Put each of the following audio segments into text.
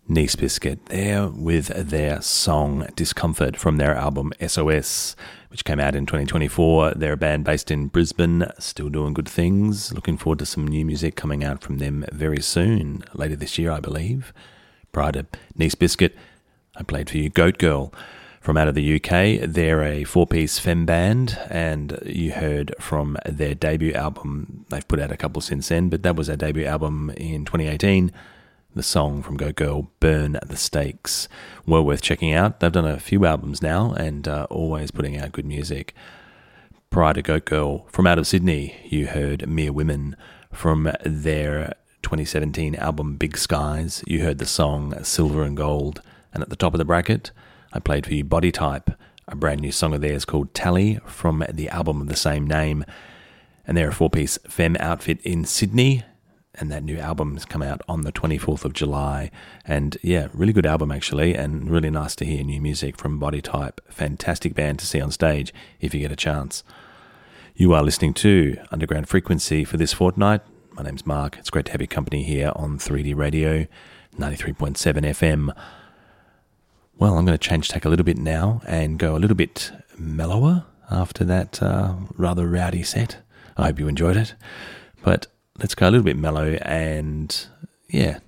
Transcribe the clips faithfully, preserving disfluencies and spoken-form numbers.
Nice Biscuit there with their song Discomfort from their album S O S, which came out in twenty twenty-four. They're a band based in Brisbane, still doing good things. Looking forward to some new music coming out from them very soon, later this year I believe. Prior to Nice Biscuit, I played for you Goat Girl from out of the U K. They're a four-piece femme band, and you heard from their debut album. They've put out a couple since then, but that was their debut album in twenty eighteen. The song from Goat Girl, Burn the Stakes. Well worth checking out. They've done a few albums now and uh, always putting out good music. Prior to Goat Girl, from out of Sydney, you heard Mere Women. From their twenty seventeen album Big Skies, you heard the song Silver and Gold. And at the top of the bracket, I played for you Body Type, a brand new song of theirs called Tally from the album of the same name. And they're a four-piece femme outfit in Sydney. And that new album's come out on the twenty-fourth of July. And yeah, really good album actually, and really nice to hear new music from Body Type. Fantastic band to see on stage if you get a chance. You are listening to Underground Frequency for this fortnight. My name's Mark. It's great to have your company here on three D Radio, ninety-three point seven F M. Well, I'm going to change tack a little bit now and go a little bit mellower after that uh, rather rowdy set. I hope you enjoyed it. But let's go a little bit mellow and, yeah,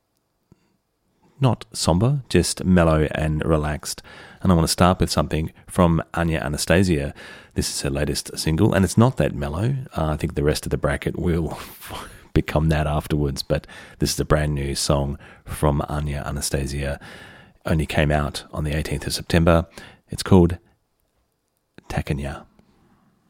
not somber, just mellow and relaxed. And I want to start with something from Anya Anastasia. This is her latest single, and it's not that mellow. Uh, I think the rest of the bracket will become that afterwards, but this is a brand new song from Anya Anastasia. Only came out on the eighteenth of September. It's called Takanya.